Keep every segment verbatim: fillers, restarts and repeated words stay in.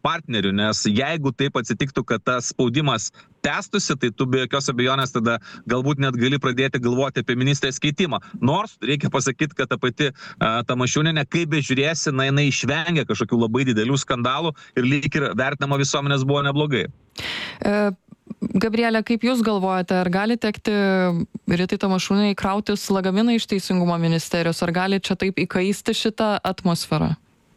partnerių, nes jeigu taip atsitiktų, kad tas spaudimas tęstusi, tai tu be jokios abejonės tada galbūt net gali pradėti galvoti apie ministrės keitimą. Nors reikia pasakyti, kad ta pati a, Tamašunienė, kaip bežiūrėsi, na, jinai išvengia kažkokių labai didelių skandalų ir lyg ir vertinama visuomenės buvo neblogai. E... Gabrielė, kaip Jūs galvojate, ar gali tekti Ritai Tamašunienei krautis lagaminą iš Teisingumo ministerijos, ar gali čia taip įkaisti šitą atmosferą?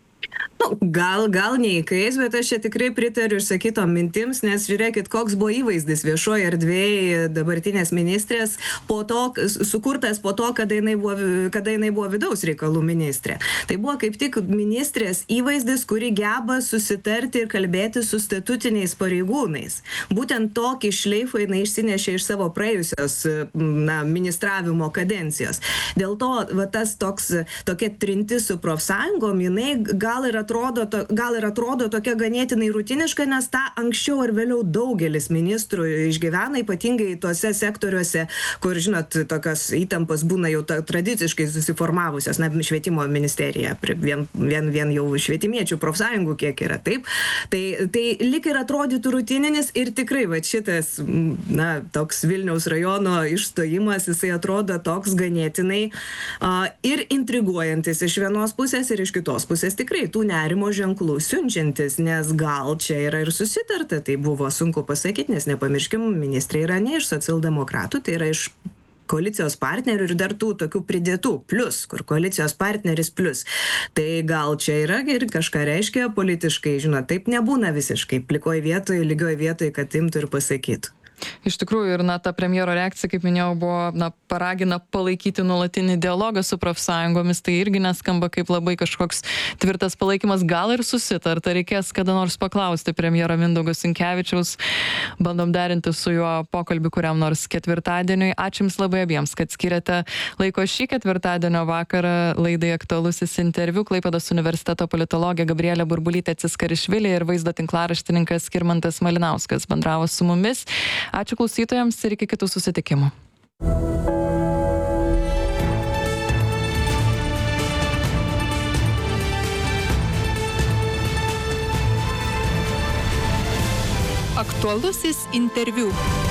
Nu, gal, gal neįkais, bet aš čia tikrai pritariu išsakytom mintims, nes žiūrėkit, koks buvo įvaizdis viešoje erdvėje dabartinės ministrės, po to, sukurtas po to, kada jinai, buvo, kada jinai buvo vidaus reikalų ministrė. Tai buvo kaip tik ministrės įvaizdis, kuri geba susitarti ir kalbėti su statutiniais pareigūnais. Būtent tokį šleifą jinai išsinešė iš savo praėjusios na, ministravimo kadencijos. Dėl to va, tas toks, tokia trintis su profsąjungom, jinai gal ir atrodo, to, gal ir atrodo tokia ganėtinai rutiniška, nes tą anksčiau ar vėliau daugelis ministrų išgyvena, ypatingai tuose sektoriuose, kur, žinot, tokios įtampos būna jau ta, tradiciškai susiformavusios, na, švietimo ministerija, vien, vien, vien jau švietimiečių profsąjungų kiek yra, taip. Tai, tai lik ir atrodytų rutininis ir tikrai, va, šitas, na, toks Vilniaus rajono išstojimas, jisai atrodo toks ganėtinai a, ir intriguojantis iš vienos pusės ir iš kitos pusės tikrai tų nerimo ženklų siunčiantis, nes gal čia yra ir susitarta, tai buvo sunku pasakyti, nes nepamirškim, ministrė yra ne iš socialdemokratų, tai yra iš koalicijos partnerių ir dar tų tokių pridėtų plus, kur koalicijos partneris plus. Tai gal čia yra ir kažką reiškia politiškai, žinot, taip nebūna visiškai plikoj vietoje, lygioj vietoje, kad imtų ir pasakytų. Iš tikrųjų, ir na, ta premjero reakcija, kaip minėjau, buvo, na, paragina palaikyti nuolatinį dialogą su profsąjungomis, tai irgi neskamba kaip labai kažkoks tvirtas palaikymas, gal ir susitarta, reikės kada nors paklausti premjero Mindaugo Sinkevičiaus, bandom derinti su juo pokalbį kuriam nors ketvirtadieniui. Ačiū Jums labai abiems, kad skiriate laiko šį ketvirtadienio vakarą laidai Aktualusis interviu. Klaipėdos universiteto politologė Gabrielė Burbulytė Ciskarišvilė ir vaizdo tinklaraštininkas Skirmantas Malinauskas bendravo su mumis. Ačiū klausytojams ir iki kitų susitikimų. Aktualusis interviu.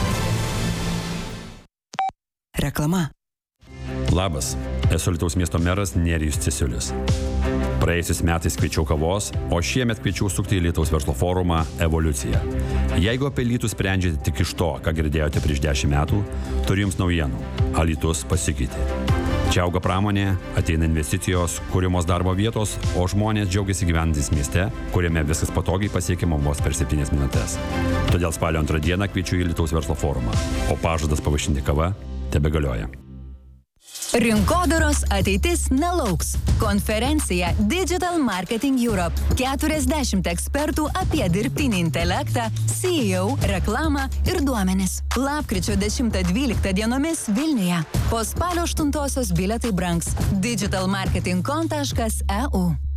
Reklama. Labas, esu Alytaus miesto meras Nerijus Cesiulis. Praėjusiais metais kviečiau kavos, o šiemet kviečiau sukti į Alytaus verslo forumą Evoliucija. Jeigu apie Alytų sprendžiate tik iš to, ką girdėjote prieš dešimt metų, turiu Jums naujienų. Alytus pasikeitė. Čia auga pramonė, ateina investicijos, kūrimos darbo vietos, o žmonės džiaugiasi gyvenantys mieste, kuriame viskas patogiai pasiekiama vos per septynias minutės. Todėl spalio antrą dieną kviečiu į Alytaus verslo forumą, o pažadas pavaišinti kava tebegalioja. Rinkodaros ateitis nelauks. Konferencija Digital Marketing Europe. keturiasdešimt ekspertų apie dirbtinį intelektą, C E O, reklamą ir duomenis. Lapkričio dešimtą dvyliktą dienomis Vilniuje. Po spalio aštuntosios bilietai brangs. digital marketing com taškas e u